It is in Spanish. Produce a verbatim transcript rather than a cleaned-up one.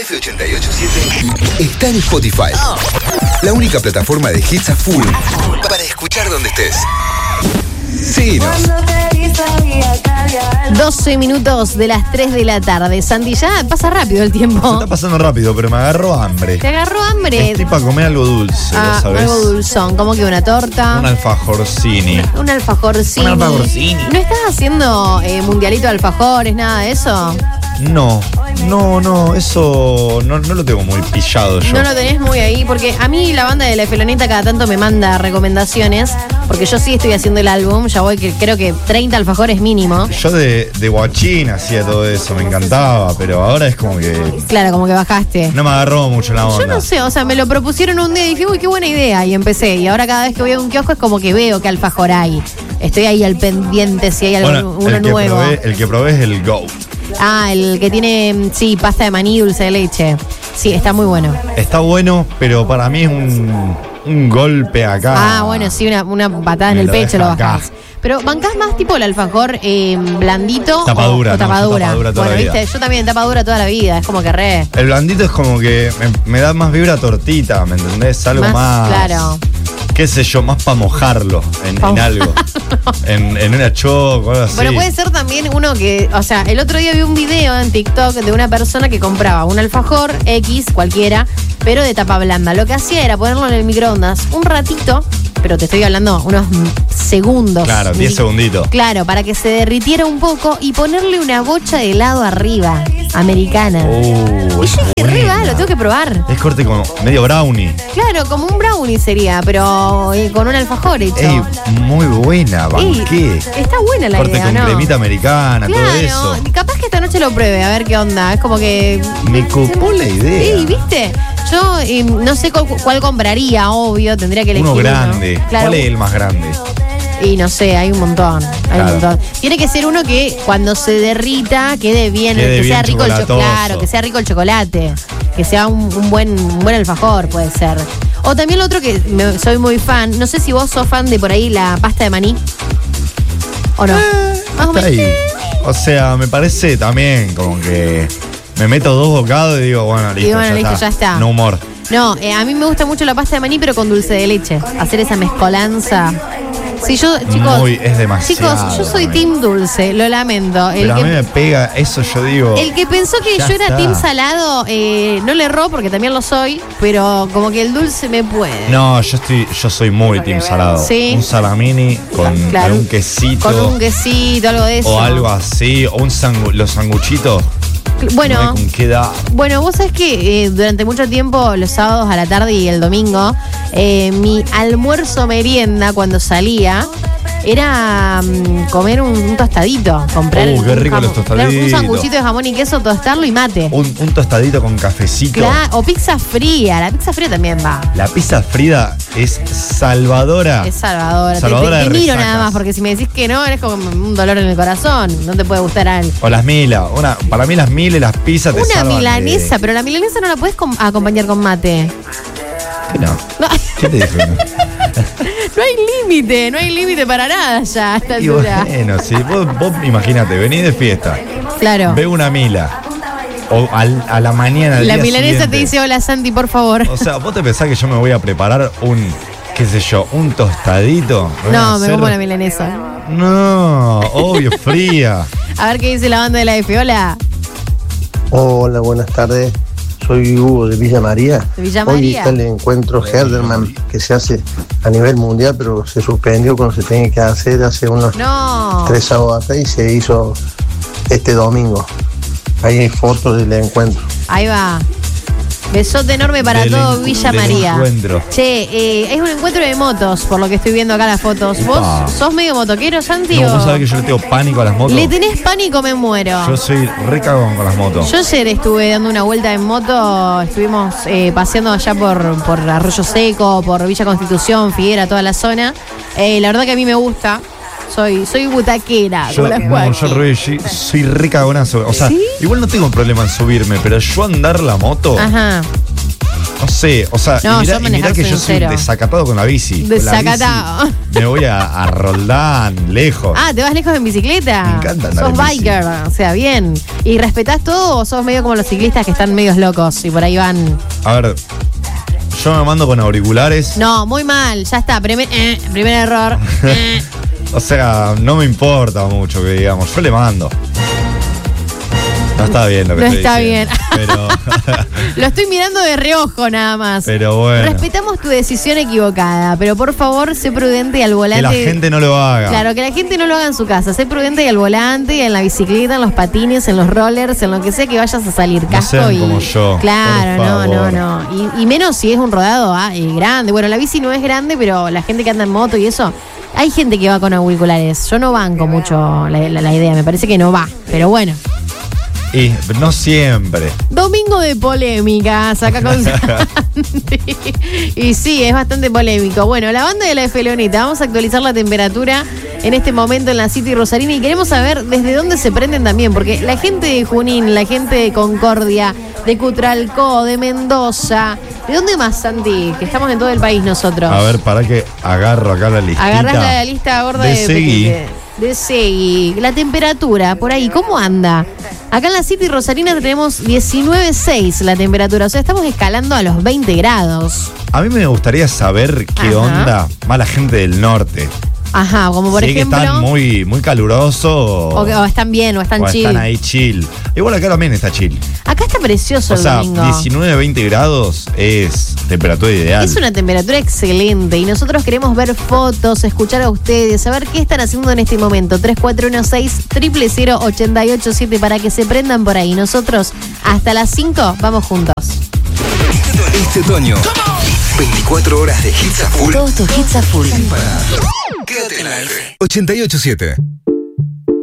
F ochenta y ocho punto siete está en Spotify. La única plataforma de hits a full para escuchar donde estés. Síguenos. doce minutos de las tres de la tarde. Santi, ya pasa rápido el tiempo. Se está pasando rápido, pero me agarró hambre. ¿Te agarró hambre? Estoy para comer algo dulce, ah, ¿sabes? Algo dulzón, como que una torta. Un alfajorcini. Un alfajorcini. Un alfajorcini. ¿No estás haciendo eh, mundialito de alfajores, nada de eso? No, no, no, eso no, no lo tengo muy pillado yo. No lo tenés muy ahí, porque a mí la banda de La Esfeloneta cada tanto me manda recomendaciones, porque yo sí estoy haciendo el álbum, ya voy que creo que treinta alfajores mínimo. Yo de, de guachín hacía todo eso, me encantaba, pero ahora es como que... Claro, como que bajaste. No me agarró mucho la onda. Yo no sé, o sea, me lo propusieron un día y dije, uy, qué buena idea, y empecé. Y ahora cada vez que voy a un kiosco es como que veo que alfajor hay. Estoy ahí al pendiente si hay algo, bueno, uno el que nuevo. Probé, el que probé es el Go. Ah, el que tiene, sí, pasta de maní, dulce de leche. Sí, está muy bueno. Está bueno, pero para mí es un, un golpe acá. Ah, bueno, sí, una, una patada en Me el lo pecho lo deja bajás. acá. Pero ¿bancás más tipo el alfajor eh, blandito Tapadura, o, o no, yo tapadura? tapadura toda Bueno, la vida. viste, yo también tapadura toda la vida, es como que re. El blandito es como que me, me da más vibra tortita, ¿me entendés? Algo Más, más. claro. Qué sé yo, más para mojarlo en, en algo. En, en una choco, algo así. Bueno, puede ser también uno que, o sea, el otro día vi un video en TikTok de una persona que compraba un alfajor X, cualquiera, pero de tapa blanda. Lo que hacía era ponerlo en el microondas un ratito, pero te estoy hablando unos segundos. Claro, diez segunditos. Claro, para que se derritiera un poco y ponerle una bocha de helado arriba, americana. Uh, y yo dije, re va, lo tengo que probar. Es corte como medio brownie. Claro, como un brownie sería, pero eh, con un alfajor hecho. Ey, muy buena, Ey, banqué. está buena la Corte idea, con ¿no? cremita americana, Claro, todo eso. capaz que esta noche lo pruebe, a ver qué onda. Es como que... Me copó la idea. Sí, ¿viste? Yo eh, no sé cuál, cuál compraría, obvio, tendría que elegir Uno grande. Claro. ¿Cuál es el más grande? Y no sé, hay un montón, hay Claro. un montón. Tiene que ser uno que cuando se derrita quede bien, Quede que bien sea rico el chocolatoso. chocolate, claro, que sea rico el chocolate, que sea un, un buen un buen alfajor, puede ser. O también lo otro que me- soy muy fan, no sé si vos sos fan de por ahí la pasta de maní. ¿O no? Más o Está menos. ahí. O sea, me parece también como que me meto dos bocados y digo, bueno, listo, bueno, ya, listo, está. ya está. No humor. No, eh, a mí me gusta mucho la pasta de maní, pero con dulce de leche. Hacer esa mezcolanza. Sí, yo, chicos. Muy, es demasiado. Chicos, yo soy para mí. team dulce, lo lamento. El Pero a que, mí me pega eso, yo digo. el que pensó que ya yo era está. team salado, eh, no le erró porque también lo soy, pero como que el dulce me puede. No, yo estoy, yo soy muy team salado. Sí. Un salamini con Claro. algún quesito. Con un quesito, algo de eso. O algo así, o un sangu los sanguchitos. Bueno. No sé con qué da. Bueno, vos sabés que eh, durante mucho tiempo, los sábados a la tarde y el domingo, eh, mi almuerzo merienda cuando salía era mm, comer un, un tostadito. Comprar Uh, qué un rico jamón- los tostaditos. claro, un sanguchito de jamón y queso, tostarlo y mate. Un, un tostadito con cafecito. Claro, o pizza fría, la pizza fría también va. La pizza frida es salvadora. Es salvadora. Salvadora te, te, de te miro resacas. nada más, porque si me decís que no, eres como un dolor en el corazón. No te puede gustar algo. O las milas. Una, para mí las milas y las pizzas te Una salvan de- milanesa, pero la milanesa no la puedes com- acompañar con mate. ¿Qué no? No, ¿Qué te dije? no hay límite, no hay límite para nada ya a esta Y altura. bueno, si vos, vos imagínate, venís de fiesta, Claro. ve una mila, o al- a la mañana del La día milanesa siguiente. te dice, hola Santi, por favor. O sea, vos te pensás que yo me voy a preparar un, qué sé yo, un tostadito. ¿Me voy a No, me hacer? como la milanesa. No, obvio, fría. A ver qué dice la banda de la F. Hola. Hola, buenas tardes. Soy Hugo de Villa María. De Villa Hoy María. está el encuentro Herderman que se hace a nivel mundial, pero se suspendió cuando se tenía que hacer hace unos No. tres sábados atrás y se hizo este domingo. Ahí hay fotos del encuentro. Ahí va. Besote enorme para Del todo encu- Villa del María. encuentro. Che, eh, es un encuentro de motos, por lo que estoy viendo acá las fotos. Upa. ¿Vos sos medio motoquero, Santi? No, o- vos sabés que yo le tengo pánico a las motos. Le tenés pánico, me muero. Yo soy re cagón con las motos. Yo ayer estuve dando una vuelta en moto, estuvimos eh, paseando allá por, por Arroyo Seco, por Villa Constitución, Figuera, toda la zona. Eh, la verdad que a mí me gusta. Soy, soy butaquera, Yo, como la no, Joaquín. yo re- soy re cagonazo. O sea, ¿Sí? igual no tengo problema en subirme, pero yo andar la moto, Ajá. No sé, o sea, No, y mirá, yo y manejar mirá que soy yo un soy un cero. desacatado con la bici. Con la bici Desacatado. me voy a, a Roldán, lejos. Ah, ¿te vas lejos en bicicleta? Me encanta andar Sos en bici. biker, o sea, bien. ¿Y respetás todo o sos medio como los ciclistas que están medios locos y por ahí van? A ver, yo me mando con auriculares. No, muy mal, ya está. Primer, eh, primer error. Eh. O sea, no me importa mucho que digamos. Yo le mando. No está bien lo que No estoy está diciendo, Pero, Lo estoy mirando de reojo nada más. pero bueno. Respetamos tu decisión equivocada, pero por favor, sé prudente y al volante. Que la gente no lo haga. Claro, que la gente no lo haga en su casa. Sé prudente y al volante, en la bicicleta, en los patines, en los rollers, en lo que sea que vayas a salir. No Casco sean y. como yo, Claro, por no, no, favor. no. Y, y menos si es un rodado ah, eh, grande. Bueno, la bici no es grande, pero la gente que anda en moto y eso. Hay gente que va con auriculares. Yo no banco mucho la, la, la idea. Me parece que no va. Pero bueno. Y no siempre. Domingo de polémica, saca con Santi. Y sí, es bastante polémico. Bueno, la banda de la Felonita, vamos a actualizar la temperatura en este momento en la City Rosarina y queremos saber desde dónde se prenden también, porque la gente de Junín, la gente de Concordia, de Cutralcó, de Mendoza, ¿de dónde más, Santi? Que estamos en todo el país nosotros. A ver, para que agarro acá la listita. Agarrás la lista gorda de, de Seguí. de, de Seguí. La temperatura, por ahí, ¿cómo anda? Acá en la City Rosarina tenemos diecinueve punto seis la temperatura, o sea, estamos escalando a los veinte grados. A mí me gustaría saber qué Ajá. onda más la gente del norte. Ajá, como por Sí ejemplo. que están muy, muy calurosos o, o, o están bien, o están o chill. están ahí chill. Igual acá también está chill. Acá está precioso O el sea, domingo. diecinueve, veinte grados es temperatura ideal. Es una temperatura excelente y nosotros queremos ver fotos, escuchar a ustedes, saber qué están haciendo en este momento. tres cuatro uno seis, cero cero cero, ocho ocho siete para que se prendan por ahí. Nosotros hasta las cinco vamos juntos. Este otoño, veinticuatro horas de hits a full. Todos tus hits a full. Quédate en la F. ochenta y ocho punto siete.